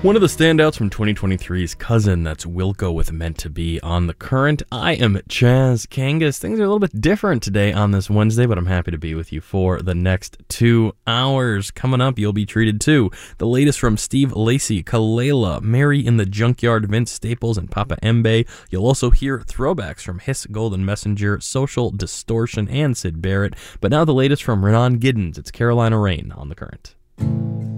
One of the standouts from 2023's Cousin, that's Wilco with Meant to Be on The Current. I am Chaz Kangas. Things are a little bit different today on this Wednesday, but I'm happy to be with you for the next 2 hours. Coming up, you'll be treated to the latest from Steve Lacy, Kalela, Mary in the Junkyard, Vince Staples, and Papa Mbe. You'll also hear throwbacks from Hiss Golden Messenger, Social Distortion, and Syd Barrett. But now the latest from Renan Giddens. It's Carolina Rain on The Current.